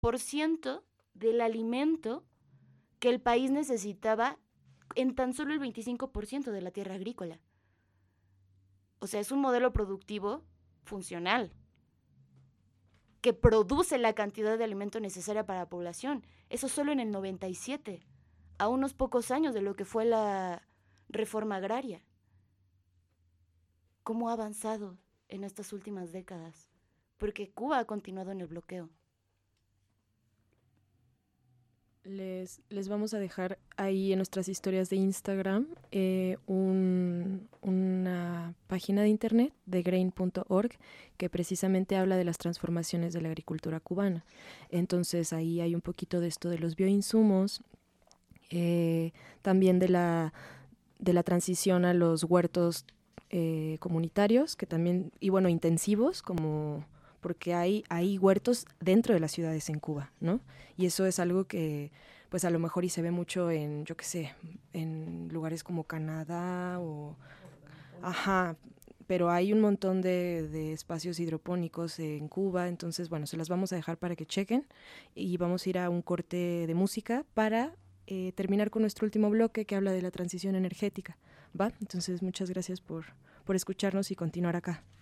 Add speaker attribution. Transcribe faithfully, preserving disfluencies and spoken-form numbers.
Speaker 1: por ciento del alimento que el país necesitaba en tan solo el veinticinco por ciento de la tierra agrícola. O sea, es un modelo productivo funcional que produce la cantidad de alimento necesaria para la población. Eso solo en el noventa y siete, a unos pocos años de lo que fue la reforma agraria. ¿Cómo ha avanzado en estas últimas décadas? Porque Cuba ha continuado en el bloqueo.
Speaker 2: Les, les vamos a dejar ahí en nuestras historias de Instagram eh, un, una página de internet de grain punto org que precisamente habla de las transformaciones de la agricultura cubana. Entonces ahí hay un poquito de esto de los bioinsumos, eh, también de la, de la transición a los huertos eh, comunitarios, que también, y bueno, intensivos, como porque hay, hay huertos dentro de las ciudades en Cuba, ¿no? Y eso es algo que, pues a lo mejor y se ve mucho en, yo qué sé, en lugares como Canadá o... Ajá, pero hay un montón de, de espacios hidropónicos en Cuba, entonces, bueno, se las vamos a dejar para que chequen y vamos a ir a un corte de música para eh, terminar con nuestro último bloque que habla de la transición energética, ¿va? Entonces, muchas gracias por, por escucharnos y continuar acá.